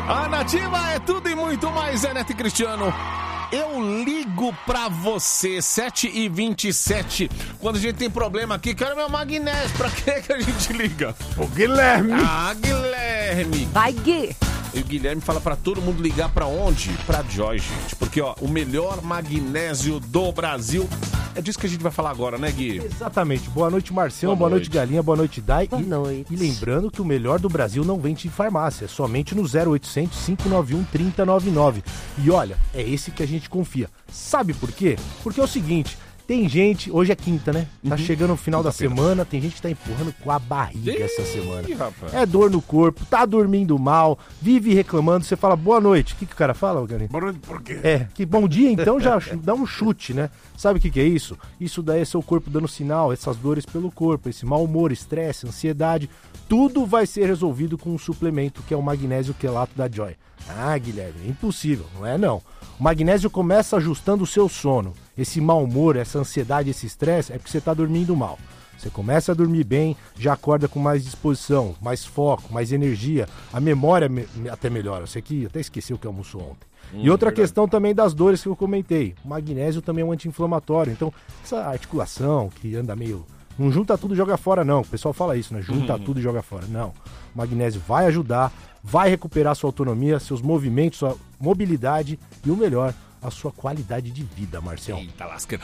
A Nativa é tudo e muito mais, é Neto e Cristiano. Eu ligo pra você, 7h27. Quando a gente tem problema aqui, quero meu magnésio. Pra que a gente liga? O Guilherme. Ah, Guilherme. Vai, Gui. E o Guilherme fala pra todo mundo ligar pra onde? Pra Joy, gente. Porque, ó, o melhor magnésio do Brasil. É disso que a gente vai falar agora, né, Gui? Exatamente. Boa noite, Marcião. Boa noite, Galinha. Boa noite, Dai. Boa noite. E lembrando que o melhor do Brasil não vende em farmácia, somente no 0800 591 3099. E olha, é esse que a gente confia. Sabe por quê? Porque é o seguinte... Tem gente, hoje é quinta, né? Tá chegando no final da semana, tem gente que tá empurrando com a barriga essa semana. Rapaz. É dor no corpo, tá dormindo mal, vive reclamando, você fala boa noite. O que o cara fala, Galinha? Boa noite, por quê? Que bom dia, então já dá um chute, né? Sabe o que é isso? Isso daí é seu corpo dando sinal, essas dores pelo corpo, esse mau humor, estresse, ansiedade, tudo vai ser resolvido com um suplemento que é o magnésio quelato da Joy. Ah, Guilherme, é impossível, não é não. O magnésio começa ajustando o seu sono. Esse mau humor, essa ansiedade, esse estresse é porque você está dormindo mal. Você começa a dormir bem, já acorda com mais disposição, mais foco, mais energia. A memória até melhora. Você que até esqueceu que almoçou ontem. E outra questão também das dores que eu comentei. O magnésio também é um anti-inflamatório. Então, essa articulação que anda meio... Não junta tudo e joga fora, não. O pessoal fala isso, né? Junta tudo e joga fora. Não. O magnésio vai ajudar, vai recuperar sua autonomia, seus movimentos, sua mobilidade e o melhor, a sua qualidade de vida, Marcelo. Eita lasca.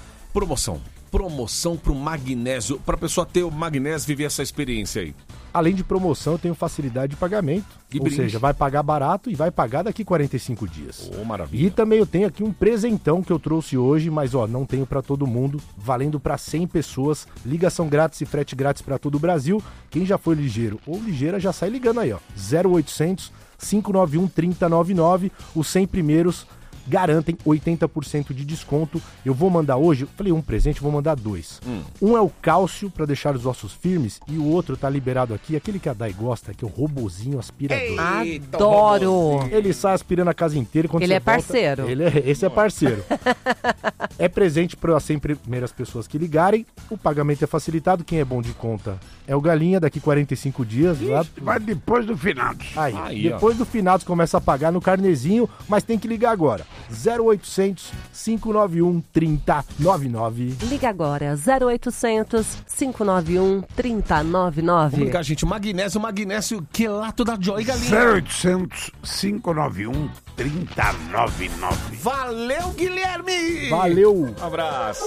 Promoção pro magnésio, pra pessoa ter o magnésio e viver essa experiência aí. Além de promoção, eu tenho facilidade de pagamento. Ou seja, vai pagar barato e vai pagar daqui 45 dias. Oh, maravilha. E também eu tenho aqui um presentão que eu trouxe hoje, mas ó, não tenho pra todo mundo, valendo pra 100 pessoas, ligação grátis e frete grátis pra todo o Brasil. Quem já foi ligeiro ou ligeira já sai ligando aí, ó. 0800 591 3099, os 100 primeiros garantem 80% de desconto. Eu vou mandar hoje, eu falei um presente, vou mandar dois. Um é o cálcio para deixar os ossos firmes e o outro tá liberado aqui, aquele que a Dai gosta, que é o robozinho aspirador. Adoro. Ele sai aspirando a casa inteira. Quando Ele você é parceiro. Esse é parceiro. É presente para as 100 primeiras pessoas que ligarem. O pagamento é facilitado. Quem é bom de conta é o Galinha, daqui 45 dias. Lá... Vai depois do finados. Aí depois do finados começa a pagar no carnezinho, mas tem que ligar agora. 0800 591 3099. Liga agora, 0800 591 3099. Vamos ligar, gente. Magnésio quelato da Joy, Galinha. 0800 591 3099. Valeu, Guilherme! Valeu! Um abraço.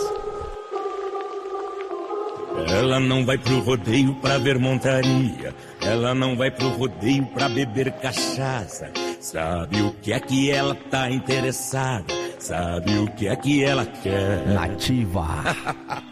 Ela não vai pro rodeio pra ver montaria. Ela não vai pro rodeio pra beber cachaça. Sabe o que é que ela tá interessada? Sabe o que é que ela quer? Nativa.